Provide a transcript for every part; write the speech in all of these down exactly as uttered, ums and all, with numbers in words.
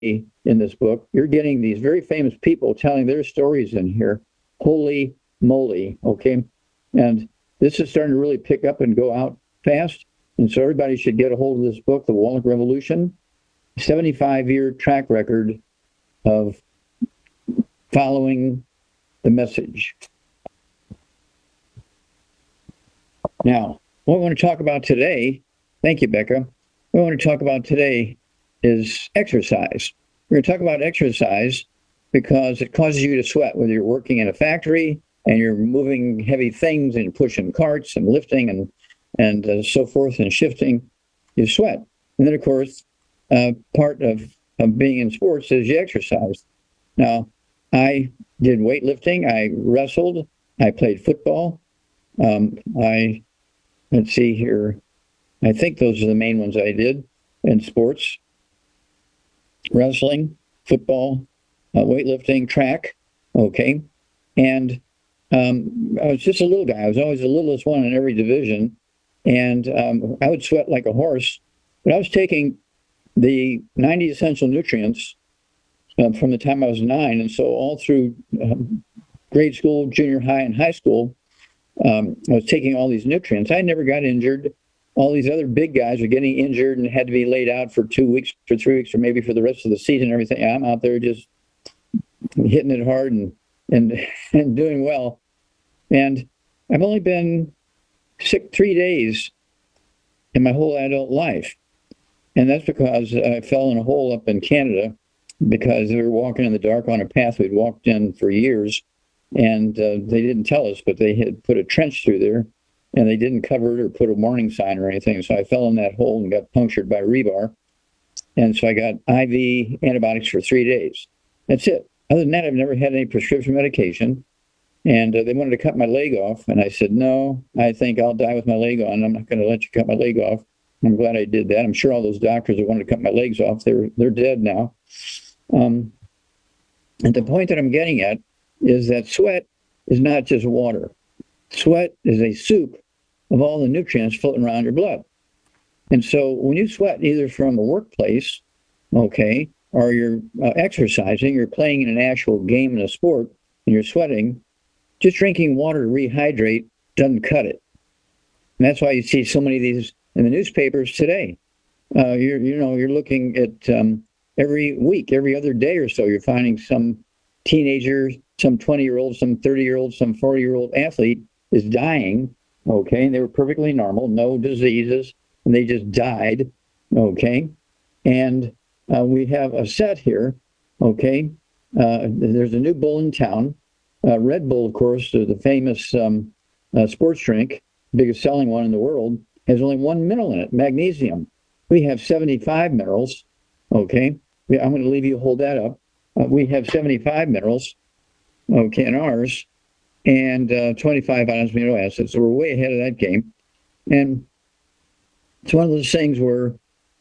in this book. You're getting these very famous people telling their stories in here. Holy moly, okay? And this is starting to really pick up and go out fast. And so everybody should get a hold of this book, The Wallach Revolution, seventy-five-year track record of following the message. Now, what we want to talk about today, thank you, Becca. What we want to talk about today is exercise. We're going to talk about exercise because it causes you to sweat, whether you're working in a factory and you're moving heavy things and pushing carts and lifting and and uh, so forth and shifting, you sweat. And then, of course, uh, part of, of being in sports is you exercise. Now, I did weightlifting, I wrestled, I played football. Um, I, let's see here, I think those are the main ones I did in sports. Wrestling, football, uh, weightlifting, track, okay. And um, I was just a little guy. I was always the littlest one in every division. And um, I would sweat like a horse. But I was taking the ninety essential nutrients uh, from the time I was nine. And so all through um, grade school, junior high, and high school, um, I was taking all these nutrients. I never got injured. All these other big guys were getting injured and had to be laid out for two weeks, for three weeks, or maybe for the rest of the season and everything. I'm out there just hitting it hard and and and doing well. And I've only been sick three days in my whole adult life. And that's because I fell in a hole up in Canada because we were walking in the dark on a path we'd walked in for years. And uh, they didn't tell us, but they had put a trench through there and they didn't cover it or put a warning sign or anything. So I fell in that hole and got punctured by rebar. And so I got I V antibiotics for three days. That's it. Other than that, I've never had any prescription medication. And uh, they wanted to cut my leg off. And I said, no, I think I'll die with my leg on. I'm not going to let you cut my leg off. I'm glad I did that. I'm sure all those doctors that wanted to cut my legs off, they're, they're dead now. Um, and the point that I'm getting at is that sweat is not just water. Sweat is a soup of all the nutrients floating around your blood. And so when you sweat either from a workplace, okay, or you're uh, exercising, you're playing in an actual game in a sport, and you're sweating, just drinking water to rehydrate doesn't cut it. And that's why you see so many of these in the newspapers today. Uh, you're, you know, you're looking at um, every week, every other day or so, you're finding some teenager, some twenty-year-old, some thirty-year-old, some forty-year-old athlete is dying, okay, and they were perfectly normal, no diseases, and they just died, okay? And uh, we have a set here, okay? Uh, there's a new bull in town. Uh, Red Bull, of course, the famous um, uh, sports drink, biggest selling one in the world, has only one mineral in it, magnesium. We have seventy-five minerals, okay? I'm going to leave you hold that up. Uh, we have seventy-five minerals, okay, in ours, and uh, twenty-five amino acids. So we're way ahead of that game. And it's one of those things where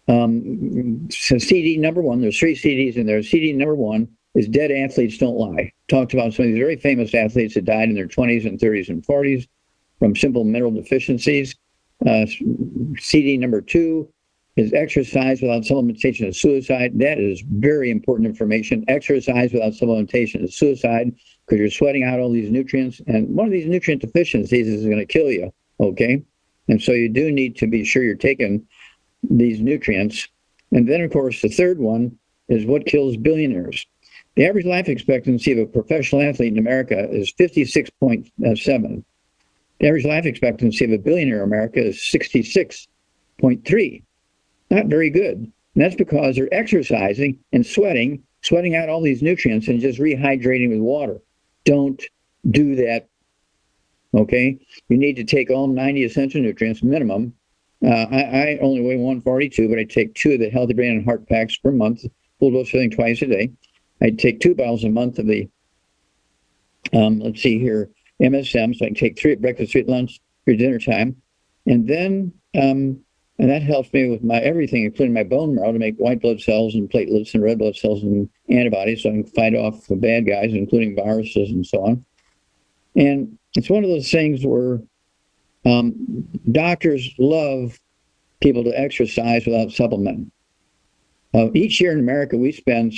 um, so C D number one, there's three C Ds in there. C D number one is Dead Athletes Don't Lie. Talked about some of these very famous athletes that died in their twenties and thirties and forties from simple mineral deficiencies. Uh, C D number two is Exercise Without Supplementation is Suicide. That is very important information. Exercise without supplementation is suicide because you're sweating out all these nutrients. And one of these nutrient deficiencies is going to kill you, okay? And so you do need to be sure you're taking these nutrients. And then, of course, the third one is what kills billionaires. The average life expectancy of a professional athlete in America is fifty-six point seven. The average life expectancy of a billionaire in America is sixty-six point three. Not very good. And that's because they're exercising and sweating, sweating out all these nutrients and just rehydrating with water. Don't do that, okay? You need to take all ninety essential nutrients minimum. Uh, I, I only weigh one forty-two, but I take two of the Healthy Brain and Heart packs per month, full dose filling twice a day. I take two bottles a month of the, um, let's see here, M S M, so I can take three at breakfast, three at lunch, three at dinner time. And then, um, and that helps me with my everything, including my bone marrow, to make white blood cells and platelets and red blood cells and antibodies so I can fight off the bad guys, including viruses and so on. And it's one of those things where um, doctors love people to exercise without supplementing. Uh, each year in America, we spend